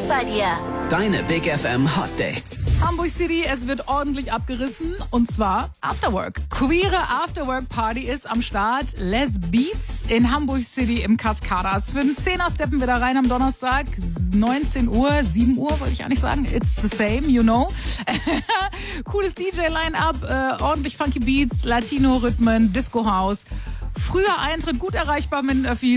bei dir. Deine Big FM Hot Dates. Hamburg City, es wird ordentlich abgerissen und zwar Afterwork. Queere Afterwork Party ist am Start. Les Beats in Hamburg City im Cascadas. Für den 10er steppen wir da rein am Donnerstag. 19 Uhr, 7 Uhr wollte ich eigentlich sagen. It's the same, you know. Cooles DJ-Line-Up, ordentlich funky Beats, Latino-Rhythmen, Disco-House. Früher Eintritt, gut erreichbar mit den Öffis.